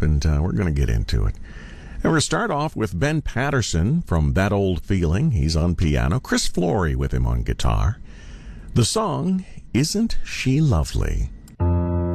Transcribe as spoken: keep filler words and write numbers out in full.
up, and uh, we're going to get into it. And we're going to start off with Ben Patterson from That Old Feeling. He's on piano. Chris Flory with him on guitar. The song, Isn't She Lovely?